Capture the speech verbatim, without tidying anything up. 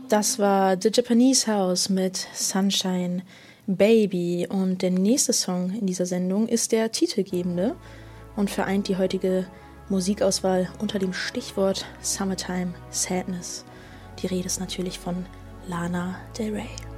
Das war The Japanese House mit Sunshine Baby und der nächste Song in dieser Sendung ist der titelgebende und vereint die heutige Musikauswahl unter dem Stichwort Summertime Sadness. Die Rede ist natürlich von Lana Del Rey.